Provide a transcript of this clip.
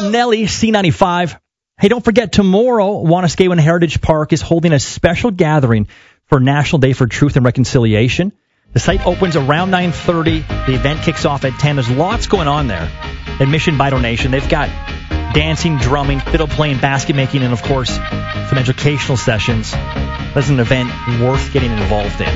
Nelly, C95. Hey, don't forget, tomorrow, Wanuskewin Heritage Park is holding a special gathering for National Day for Truth and Reconciliation. The site opens around 9:30. The event kicks off at 10. There's lots going on there. Admission by donation. They've got dancing, drumming, fiddle playing, basket making, and, of course, some educational sessions. That's an event worth getting involved in.